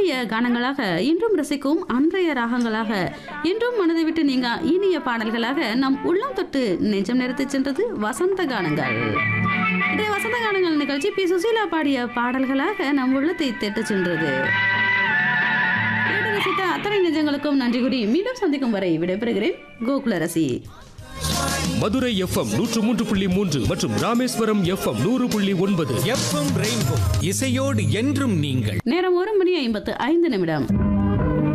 பழைய கானங்களாக இன்றும் ரசிக்கும் அன்றைய ராகங்களாக இன்றும் மனதை விட்டு நீங்க இனிய பாடல்களாக நம் உள்ளம் தொட்டு நெஞ்சம் நிறுத்தி சென்றது வசந்த கானங்கள். இன்றைய வசந்த கானங்கள் நிகழ்ச்சி பி சுசீலா பாடிய பாடல்களாக நம் உள்ளத்தை தொட்டு சென்றது. ரசித்த அத்தனை நெஞ்சங்களுக்கும் நன்றி கூறி மீண்டும் சந்திக்கும் வரை விடைபெறுகிறேன் கோகுலரசி. மதுரை FM 103.3 மற்றும் ராமேஸ்வரம் FM 100.9 FM ரெயின்போ இசையோடு என்றும் நீங்கள். நேரம் 1:55